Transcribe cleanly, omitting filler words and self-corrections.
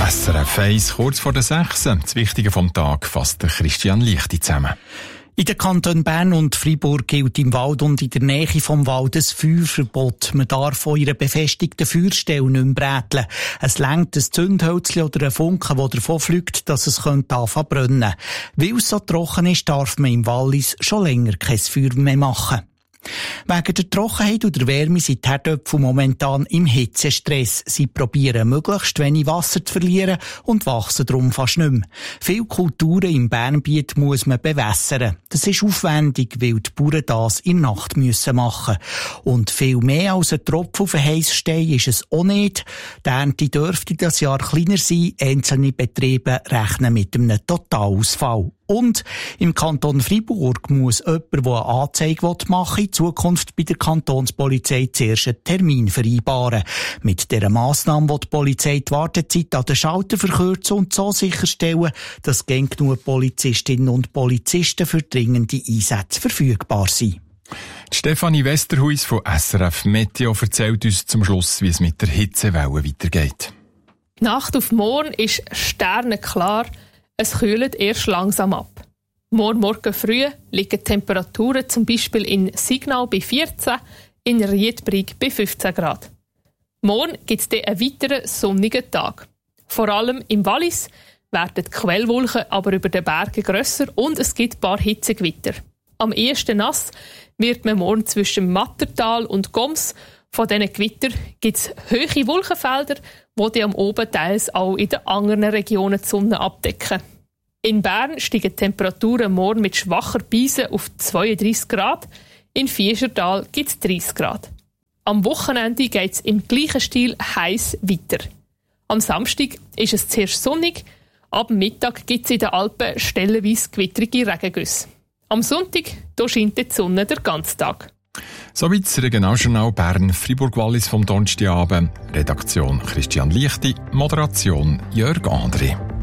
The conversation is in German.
SRF 1, kurz vor der 6. Das Wichtige vom Tag fasst Christian Lichti zusammen. In den Kantonen Bern und Freiburg gilt im Wald und in der Nähe vom Wald ein Feuerverbot. Man darf von einer befestigten Feuerstelle nicht mehr bräteln. Es reicht ein Zündhölzchen oder ein Funken, der davon fliegt, dass es anfangen könnte brennen. Weil es so trocken ist, darf man im Wallis schon länger kein Feuer mehr machen. Wegen der Trockenheit und der Wärme sind die Herdöpfel momentan im Hitzestress. Sie probieren, möglichst wenig Wasser zu verlieren und wachsen darum fast nicht mehr. Viele Kulturen im Bernbiet muss man bewässern. Das ist aufwendig, weil die Bauern das in der Nacht müssen machen. Und viel mehr als ein Tropfen auf den heissen Stein ist es auch nicht. Die Ernte dürfte das Jahr kleiner sein. Einzelne Betriebe rechnen mit einem Totalausfall. Und im Kanton Freiburg muss jemand, der eine Anzeige machen will, in Zukunft bei der Kantonspolizei zuerst einen Termin vereinbaren. Mit dieser Massnahme will die Polizei die Wartezeit an den Schalter verkürzen und so sicherstellen, dass genug Polizistinnen und Polizisten für dringende Einsätze verfügbar sind. Stefanie Westerhuis von SRF Meteo erzählt uns zum Schluss, wie es mit der Hitzewelle weitergeht. Die Nacht auf morgen ist sternenklar. Es kühlt erst langsam ab. Morgen früh liegen Temperaturen zum Beispiel in Signal bei 14, in Riedbrig bei 15 Grad. Morgen gibt es dann einen weiteren sonnigen Tag. Vor allem im Wallis werden die Quellwolken aber über den Bergen grösser und es gibt ein paar Hitzegewitter. Am ehesten nass wird man morgen zwischen Mattertal und Goms. Von diesen Gewitter gibt es hohe Wolkenfelder, die am oben teils auch in den anderen Regionen die Sonne abdecken. In Bern steigen die Temperaturen morgen mit schwacher Beise auf 32 Grad. In Fieschertal gibt es 30 Grad. Am Wochenende geht es im gleichen Stil heiß weiter. Am Samstag ist es zuerst sonnig. Ab Mittag gibt es in den Alpen stellenweise gewittrige Regengüsse. Am Sonntag scheint die Sonne den ganzen Tag. Soweit das Regionaljournal Bern, Freiburg-Wallis vom Donnerstagabend. Redaktion Christian Lichti, Moderation Jörg André.